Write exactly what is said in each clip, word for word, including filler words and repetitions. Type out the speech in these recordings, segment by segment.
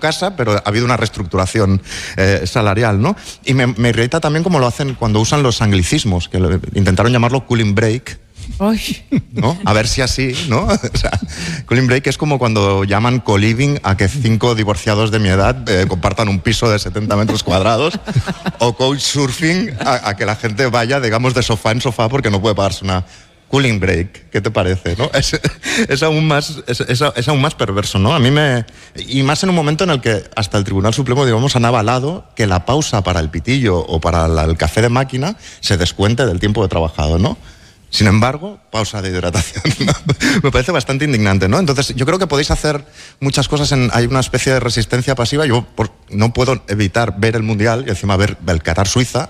casa, pero ha habido una reestructuración eh, salarial, ¿no? Y me, me irrita también cómo lo hacen cuando usan los anglicismos, que lo, intentaron llamarlo cooling break, ¿no? A ver si así, ¿no? O sea, cooling break es como cuando llaman co-living a que cinco divorciados de mi edad eh, compartan un piso de setenta metros cuadrados, o couchsurfing a, a que la gente vaya, digamos, de sofá en sofá porque no puede pagarse una cooling break. ¿Qué te parece, no? Es, es, aún más, es, es, es aún más perverso, ¿no? A mí me... Y más en un momento en el que hasta el Tribunal Supremo, digamos, han avalado que la pausa para el pitillo o para la, el café de máquina se descuente del tiempo de trabajado, ¿no? Sin embargo, pausa de hidratación, ¿no? Me parece bastante indignante, ¿no? Entonces, yo creo que podéis hacer muchas cosas. En, hay una especie de resistencia pasiva. Yo por, no puedo evitar ver el Mundial y encima ver el Qatar-Suiza,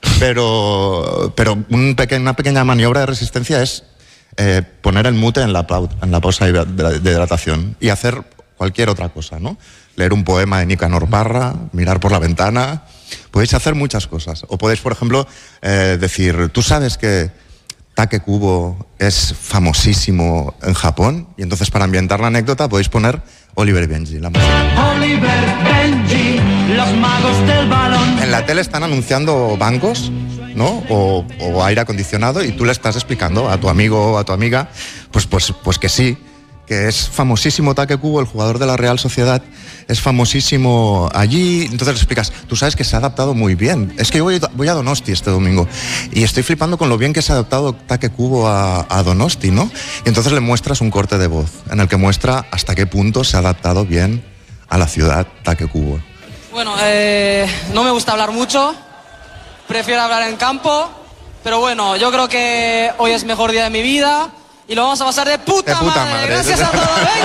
pero, pero un peque, una pequeña maniobra de resistencia es eh, poner el mute en la, en la pausa de, de, de hidratación y hacer cualquier otra cosa, ¿no? Leer un poema de Nicanor Parra, mirar por la ventana. Podéis hacer muchas cosas. O podéis, por ejemplo, eh, decir, tú sabes que Take Kubo es famosísimo en Japón, y entonces para ambientar la anécdota podéis poner Oliver y Benji, la música. Oliver, Benji, los magos del balón. En la tele están anunciando bancos, ¿no? O, o aire acondicionado, y tú le estás explicando a tu amigo o a tu amiga, pues, pues, pues que sí, que es famosísimo Take Kubo, el jugador de la Real Sociedad, es famosísimo allí. Entonces le explicas, tú sabes que se ha adaptado muy bien. Es que yo voy, voy a Donosti este domingo y estoy flipando con lo bien que se ha adaptado Take Kubo a, a Donosti, ¿no? Y entonces le muestras un corte de voz en el que muestra hasta qué punto se ha adaptado bien a la ciudad Take Kubo. Bueno, eh, no me gusta hablar mucho, prefiero hablar en campo, pero bueno, yo creo que hoy es el mejor día de mi vida. Y lo vamos a pasar de puta, de puta madre. madre. Gracias a todos. ¡Venga!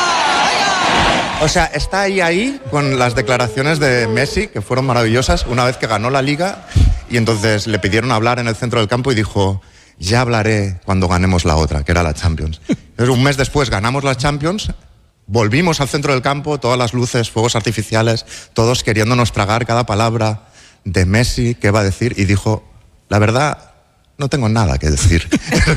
¡Venga! O sea, está ahí, ahí, con las declaraciones de Messi, que fueron maravillosas, una vez que ganó la Liga, y entonces le pidieron hablar en el centro del campo y dijo, ya hablaré cuando ganemos la otra, que era la Champions. Entonces, un mes después ganamos la Champions, volvimos al centro del campo, todas las luces, fuegos artificiales, todos queriéndonos tragar cada palabra de Messi que iba a decir, y dijo, la verdad, no tengo nada que decir.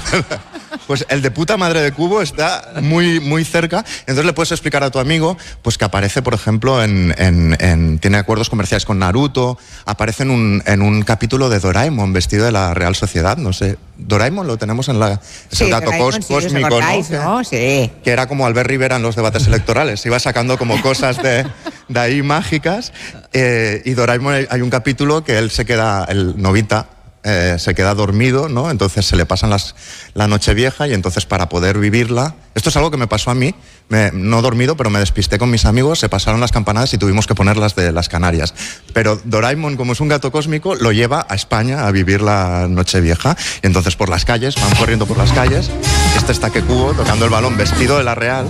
Pues el de puta madre de Kubo está muy, muy cerca. Entonces le puedes explicar a tu amigo pues que aparece, por ejemplo, en, en, en tiene acuerdos comerciales con Naruto, aparece en un, en un capítulo de Doraemon vestido de la Real Sociedad, no sé. Doraemon lo tenemos en la... Es sí, el gato Doraemon, cos, sí, cósmico, acordáis, ¿no? ¿no? Sí. Que era como Albert Rivera en los debates electorales. Iba sacando como cosas de, de ahí mágicas. Eh, y Doraemon, hay un capítulo que él se queda, el Novita, Eh, se queda dormido, ¿no? Entonces se le pasan las, la noche vieja, y entonces para poder vivirla... Esto es algo que me pasó a mí, me, no dormido, pero me despisté con mis amigos, se pasaron las campanadas y tuvimos que poner las de las Canarias. Pero Doraemon, como es un gato cósmico, lo lleva a España a vivir la noche vieja, y entonces por las calles, van corriendo por las calles, este está Take Kubo tocando el balón vestido de la Real.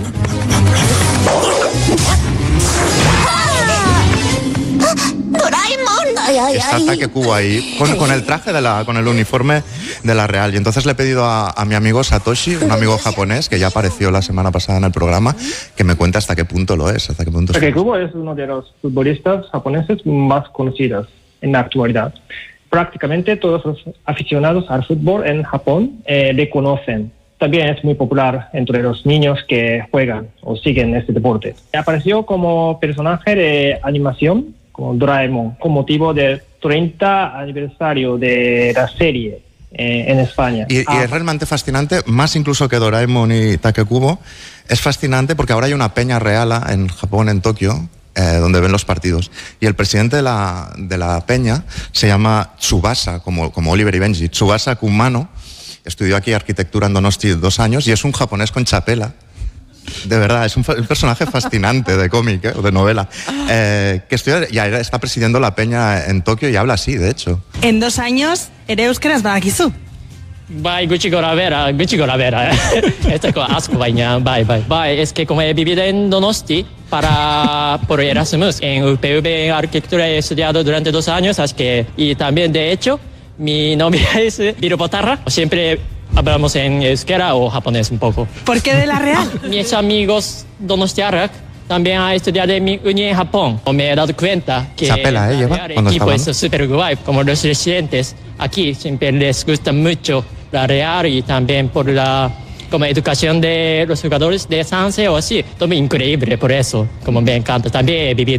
¡Doraemon! Ay, ay, Está ay. Take Kubo ahí, con, con el traje de la, con el uniforme de la Real. Y entonces le he pedido a, a mi amigo Satoshi, un amigo japonés que ya apareció la semana pasada en el programa, que me cuente hasta qué punto lo es, hasta qué punto Take es. Kubo es uno de los futbolistas japoneses más conocidos en la actualidad. Prácticamente todos los aficionados al fútbol en Japón eh, le conocen. También es muy popular entre los niños que juegan o siguen este deporte. Apareció como personaje de animación, como Doraemon, con motivo del treinta aniversario de la serie eh, en España. Y, y ah. es realmente fascinante, más incluso que Doraemon y Take Kubo, es fascinante porque ahora hay una peña reala en Japón, en Tokio, eh, donde ven los partidos. Y el presidente de la, de la peña se llama Tsubasa, como, como Oliver y Benji. Tsubasa Kumano, estudió aquí arquitectura en Donosti dos años y es un japonés con chapela. De verdad, es un, un personaje fascinante de cómic, ¿eh? O de novela. Eh, que estudia, y está presidiendo la peña en Tokio y habla así, de hecho. En dos años, ere euskaraz badakizu. Bai, gutxi gora bera, gutxi gora bera. Esto es asko baina, bai, bai. Bai, es que como he vivido en Donosti para, por Erasmus, en U P V en arquitectura he estudiado durante dos años, así que, y también de hecho, mi novia es Birobotarra, siempre hablamos en euskera o japonés un poco. ¿Por qué de la Real? Mis amigos donostiarrak también han estudiado en mi uni en Japón. Me he dado cuenta que Chapela, ¿eh? Lleva, el equipo es súper guay. Como los residentes aquí siempre les gusta mucho la Real y también por la como educación de los jugadores de Sanse o así. Todo increíble por eso, como me encanta. También he vivido